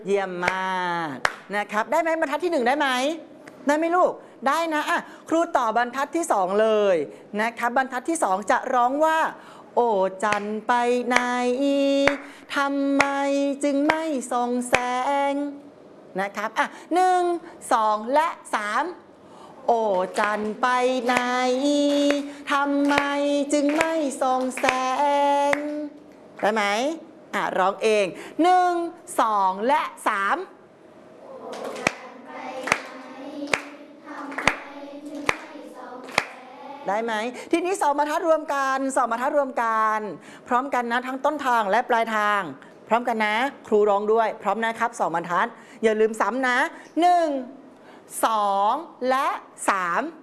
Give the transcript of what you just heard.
เยี่ยมมากนะครับได้ไหมบรรทัดที่1ได้ไหมได้ไหมลูกได้นะอ่ะครูต่อบรรทัดที่2เลยนะครับบรรทัดที่2จะร้องว่าโอ้จันไปไหนทำไมจึงไม่ส่องแสงนะครับอ่ะ1 2 และ 3โอ้จันไปไหนทำไมจึงไม่ส่องแสงได้ไหมร้องเอง1 2 และ 3ได้ไหมทีนี้2 บรรทัดรวมกัน2 บรรทัดรวมกันพร้อมกันนะทั้งต้นทางและปลายทางพร้อมกันนะครูร้องด้วยพร้อมนะครับ2 บรรทัดอย่าลืมซ้ำนะ1 2 และ 3